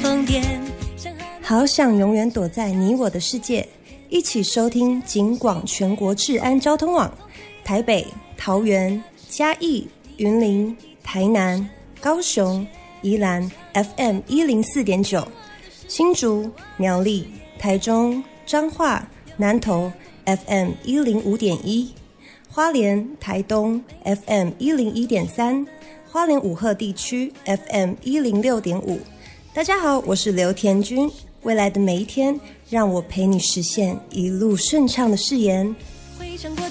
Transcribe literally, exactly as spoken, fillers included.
疯癫。 好想永远躲在你我的世界，一起收听警广全国治安交通网，台北、桃园、嘉义、云林、台南、高雄、宜兰 F M 一零四点九，新竹、苗栗、台中、彰化、南投 F M 一零五点一，花莲、台东 F M 一零一点三，花莲武鹤地区 F M 一零六点五。大家好，我是刘田君。未来的每一天，让我陪你实现一路顺畅的誓言。 回想过